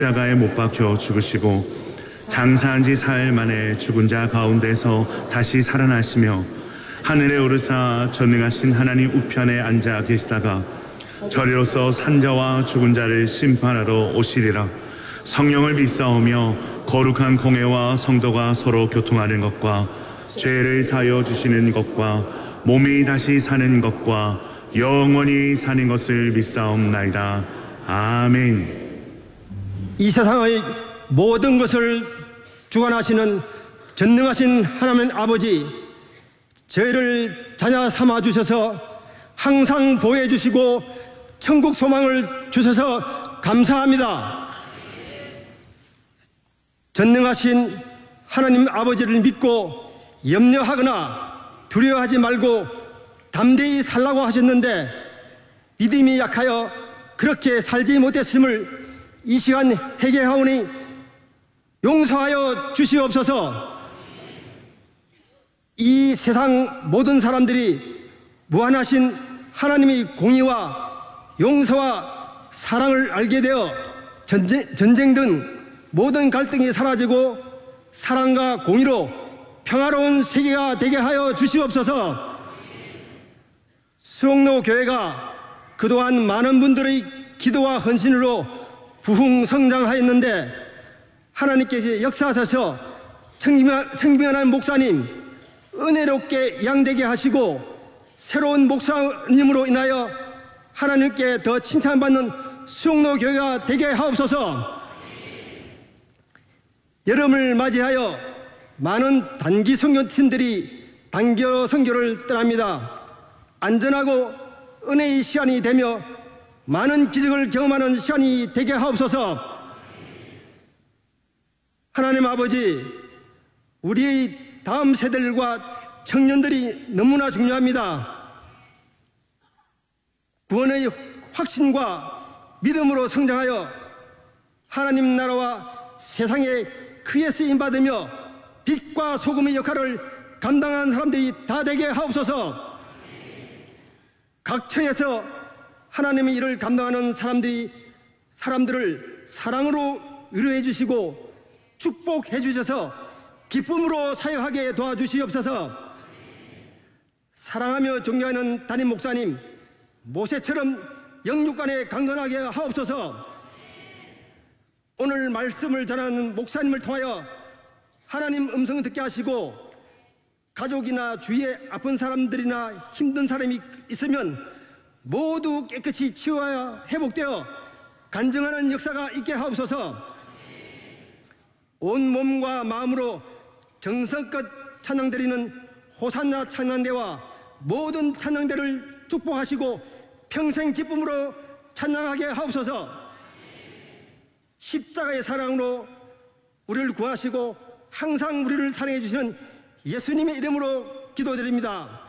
십자가에 못 박혀 죽으시고 장사한 지 사흘 만에 죽은 자 가운데서 다시 살아나시며 하늘에 오르사 전능하신 하나님 우편에 앉아 계시다가 저리로서 산자와 죽은 자를 심판하러 오시리라. 성령을 믿사오며 거룩한 공회와 성도가 서로 교통하는 것과 죄를 사여 주시는 것과 몸이 다시 사는 것과 영원히 사는 것을 믿사옵나이다. 아멘. 이 세상의 모든 것을 주관하시는 전능하신 하나님 아버지, 저희를 자녀 삼아 주셔서 항상 보호해 주시고 천국 소망을 주셔서 감사합니다. 전능하신 하나님 아버지를 믿고 염려하거나 두려워하지 말고 담대히 살라고 하셨는데 믿음이 약하여 그렇게 살지 못했음을 이 시간 회개하오니 용서하여 주시옵소서. 이 세상 모든 사람들이 무한하신 하나님의 공의와 용서와 사랑을 알게 되어 전쟁 등 모든 갈등이 사라지고 사랑과 공의로 평화로운 세계가 되게 하여 주시옵소서. 수옥로 교회가 그동안 많은 분들의 기도와 헌신으로 부흥성장하였는데 하나님께서 역사하셔서 청빙하는 목사님 은혜롭게 양되게 하시고 새로운 목사님으로 인하여 하나님께 더 칭찬받는 수옥로 교회가 되게 하옵소서. 여름을 맞이하여 많은 단기 선교팀들이 단교 선교를 떠납니다. 안전하고 은혜의 시간이 되며 많은 기적을 경험하는 시간이 되게 하옵소서. 하나님 아버지, 우리의 다음 세대들과 청년들이 너무나 중요합니다. 구원의 확신과 믿음으로 성장하여 하나님 나라와 세상에 크게 쓰임받으며 빛과 소금의 역할을 감당한 사람들이 다 되게 하옵소서. 각 처에서 하나님의 일을 감당하는 사람들을 사랑으로 위로해 주시고 축복해 주셔서 기쁨으로 사역하게 도와주시옵소서. 사랑하며 존경하는 담임 목사님 모세처럼 영육간에 강건하게 하옵소서. 오늘 말씀을 전하는 목사님을 통하여 하나님 음성을 듣게 하시고 가족이나 주위에 아픈 사람들이나 힘든 사람이 있으면 모두 깨끗이 치유하여 회복되어 간증하는 역사가 있게 하옵소서. 온 몸과 마음으로 정성껏 찬양드리는 호산나 찬양대와 모든 찬양대를 축복하시고 평생 기쁨으로 찬양하게 하옵소서. 십자가의 사랑으로 우리를 구하시고 항상 우리를 사랑해 주시는 예수님의 이름으로 기도드립니다.